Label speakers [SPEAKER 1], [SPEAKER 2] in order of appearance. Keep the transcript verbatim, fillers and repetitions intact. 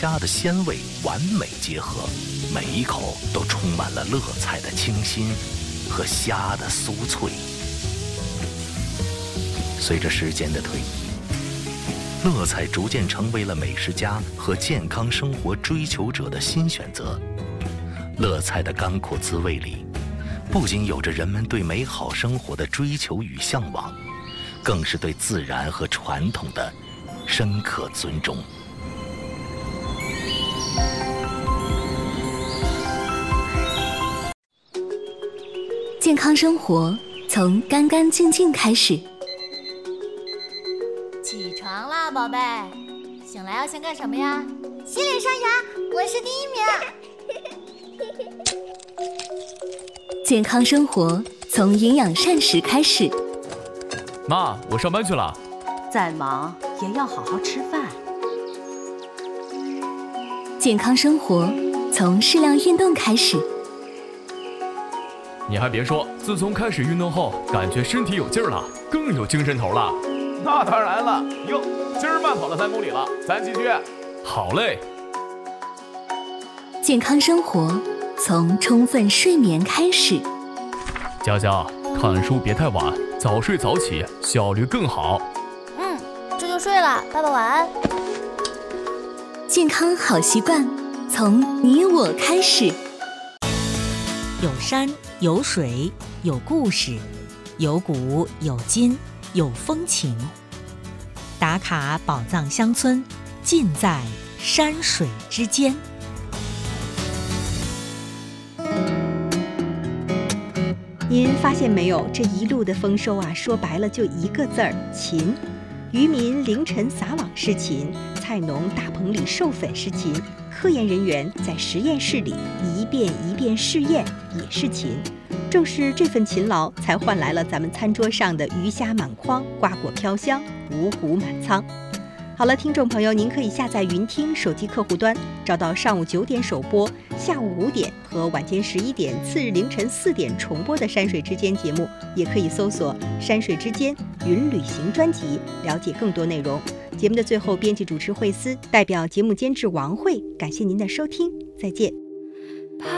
[SPEAKER 1] 虾的鲜味完美结合，每一口都充满了乐菜的清新和虾的酥脆。随着时间的推移，乐菜逐渐成为了美食家和健康生活追求者的新选择。乐菜的甘苦滋味里，不仅有着人们对美好生活的追求与向往，更是对自然和传统的深刻尊重。
[SPEAKER 2] 健康生活从干干净净开始。
[SPEAKER 3] 起床啦，宝贝！醒来要先干什么呀？洗脸刷牙，我是第一名。
[SPEAKER 2] 健康生活从营养膳食开始。
[SPEAKER 4] 妈，我上班去了。
[SPEAKER 5] 再忙也要好好吃饭。
[SPEAKER 2] 健康生活从适量运动开始。
[SPEAKER 4] 你还别说，自从开始运动后，感觉身体有劲儿了，更有精神头了。
[SPEAKER 6] 那当然了，哟，今儿慢跑了三公里了，咱继续。
[SPEAKER 4] 好嘞。
[SPEAKER 2] 健康生活从充分睡眠开始。
[SPEAKER 4] 佳佳，看书别太晚，早睡早起，效率更好。
[SPEAKER 3] 嗯，这就睡了，爸爸晚安。
[SPEAKER 2] 健康好习惯从你我开始。
[SPEAKER 7] 有山有水有故事，有古有今有风情。打卡宝藏乡村，尽在山水之间。
[SPEAKER 8] 您发现没有，这一路的丰收啊，说白了就一个字儿：勤。渔民凌晨撒网是勤，菜农大棚里授粉是勤，科研人员在实验室里一遍一遍试验也是勤。正是这份勤劳，才换来了咱们餐桌上的鱼虾满筐，瓜果飘香，五谷满仓。好了，听众朋友，您可以下载云听手机客户端，找到上午九点首播、下午五点和晚间十一点、次日凌晨四点重播的《山水之间》节目，也可以搜索“山水之间云旅行”专辑，了解更多内容。节目的最后，编辑主持惠思代表节目监制王慧，感谢您的收听，再见。